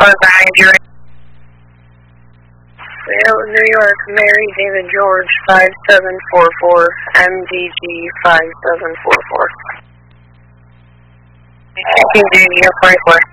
was behind you. New York, Mary David George 5744, MDG 5744. Taking duty, 44.